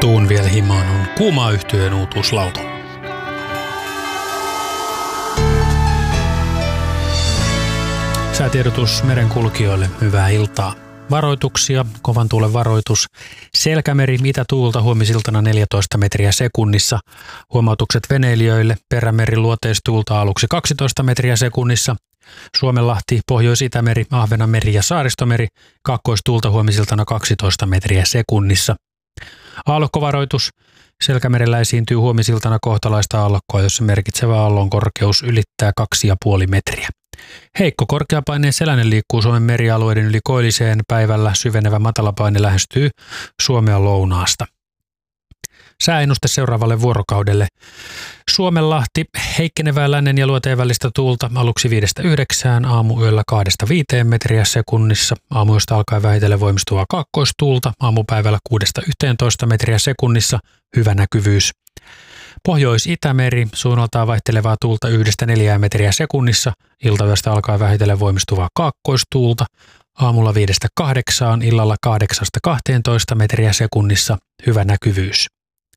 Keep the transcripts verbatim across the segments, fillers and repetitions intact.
Tuun vielä himaan on Kuuma yhtyeen uutuuslauta. Säätiedotus merenkulkijoille, hyvää iltaa. Varoituksia, kovan tuulen varoitus. Selkämeri, itätuulta huomisiltana neljätoista metriä sekunnissa. Huomautukset veneilijöille, perämeri luoteistuulta aluksi kaksitoista metriä sekunnissa. Suomenlahti, Pohjois-Itämeri, Ahvenanmeri ja Saaristomeri, kaakkoistuulta huomisiltana kaksitoista metriä sekunnissa. Aallokkovaroitus. Selkämerellä esiintyy huomisiltana kohtalaista aallokkoa, jossa merkitsevä aallon korkeus ylittää kaksi pilkku viisi metriä. Heikko korkeapaineen selänen liikkuu Suomen merialueiden yli koilliseen, päivällä syvenevä matalapaine lähestyy Suomea lounaasta. Sääennuste seuraavalle vuorokaudelle. Suomenlahti, heikkenevää lännen ja luoteen välistä tuulta aluksi viidestä yhdeksään, aamuyöllä kahdesta viiteen metriä sekunnissa, aamuyöstä alkaen vähitellen voimistuvaa kaakkoistuulta, aamupäivällä kuudesta yhteentoista metriä sekunnissa, hyvä näkyvyys. Pohjois-Itämeri, suunnaltaan vaihtelevaa tuulta yhdestä neljään metriä sekunnissa, iltayöstä alkaen vähitellen voimistuvaa kaakkoistuulta, aamulla viidestä kahdeksaan, illalla kahdeksasta kahteentoista metriä sekunnissa, hyvä näkyvyys.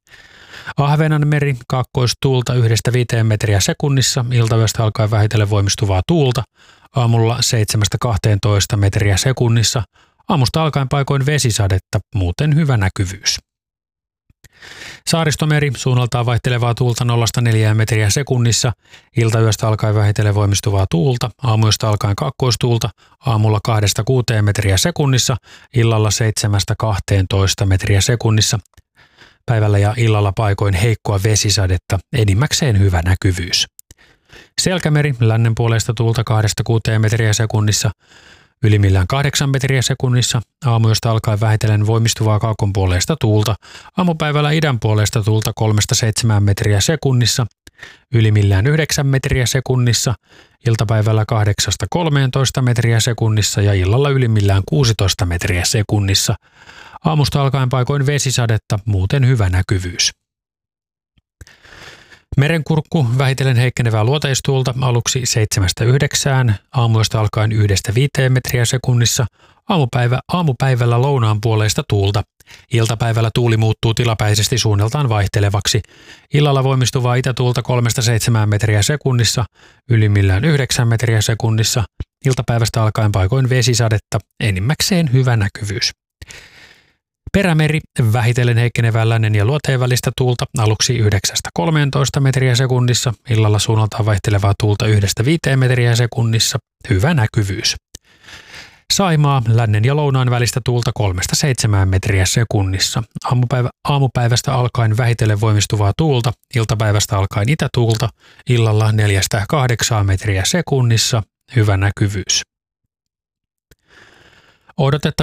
Ahvenanmeri, kaakkoistuulta yhdestä viiteen metriä sekunnissa, iltayöstä alkaen vähitellen voimistuvaa tuulta, aamulla seitsemästä kahteentoista metriä sekunnissa, aamusta alkaen paikoin vesisadetta, muuten hyvä näkyvyys. Saaristomeri, suunnaltaan vaihtelevaa tuulta nollasta neljään metriä sekunnissa, iltayöstä alkaen vähitellen voimistuvaa tuulta, aamuyöstä alkaen kaakkoistuulta, aamulla kahdesta kuuteen metriä sekunnissa, illalla seitsemästä kahteentoista metriä sekunnissa, päivällä ja illalla paikoin heikkoa vesisadetta, enimmäkseen hyvä näkyvyys. Selkämeri, lännen puolesta tuulta kahdesta kuuteen metriä sekunnissa, ylimmillään kahdeksan metriä sekunnissa, aamuyöstä alkaen vähitellen voimistuvaa kaakon puolesta tuulta, aamupäivällä idän puolesta tuulta kolmesta seitsemään metriä sekunnissa, ylimmillään yhdeksän metriä sekunnissa, iltapäivällä kahdeksasta kolmeentoista metriä sekunnissa ja illalla ylimmillään kuusitoista metriä sekunnissa. Aamusta alkaen paikoin vesisadetta, muuten hyvä näkyvyys. Merenkurkku, vähitellen heikkenevää luoteistuulta aluksi seitsemästä yhdeksään, aamuyöstä alkaen yhdestä viiteen metriä sekunnissa, aamupäivä, aamupäivällä lounaan puoleista tuulta. Iltapäivällä tuuli muuttuu tilapäisesti suunnaltaan vaihtelevaksi. Illalla voimistuvaa itätuulta kolmesta seitsemään metriä sekunnissa, ylimmillään yhdeksän metriä sekunnissa, iltapäivästä alkaen paikoin vesisadetta, enimmäkseen hyvä näkyvyys. Perämeri, vähitellen heikkenevää lännen ja luoteen välistä tuulta aluksi yhdeksästä kolmeentoista metriä sekunnissa, illalla suunnaltaan vaihtelevaa tuulta yhdestä viiteen metriä sekunnissa, hyvä näkyvyys. Saimaa, lännen ja lounaan välistä tuulta kolmesta seitsemään metriä sekunnissa, aamupäivä, aamupäivästä alkaen vähitellen voimistuvaa tuulta, iltapäivästä alkaen itätuulta, illalla neljästä kahdeksaan metriä sekunnissa, hyvä näkyvyys. Odotettavissa